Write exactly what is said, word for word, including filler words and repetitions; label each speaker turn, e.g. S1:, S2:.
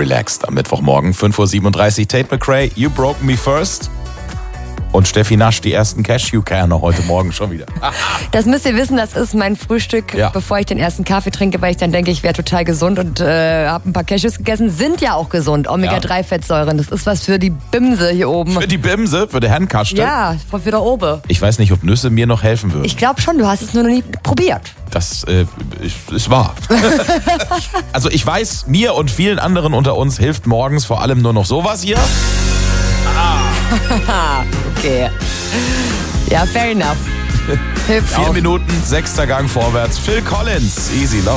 S1: relaxed am Mittwochmorgen. fünf Uhr siebenunddreißig, Tate McRae, You Broke Me First. Und Steffi Nasch, die ersten Cashewkerne heute Morgen schon wieder.
S2: Das müsst ihr wissen, das ist mein Frühstück,
S1: Ja.
S2: bevor ich den ersten Kaffee trinke, weil ich dann denke, ich wäre total gesund und äh, habe ein paar Cashews gegessen. Sind ja auch gesund, Omega drei Fettsäuren. Das ist was für die Bimse hier oben.
S1: Für die Bimse, für die Handkaste.
S2: Ja, für da oben.
S1: Ich weiß nicht, ob Nüsse mir noch helfen würden.
S2: Ich glaube schon, du hast es nur noch nie probiert.
S1: Das äh, ist, ist wahr. Also ich weiß, mir und vielen anderen unter uns hilft morgens vor allem nur noch sowas hier.
S2: Okay. Ja, fair enough. Hilft
S1: Vier
S2: auch.
S1: Minuten, sechster Gang vorwärts. Phil Collins, easy love.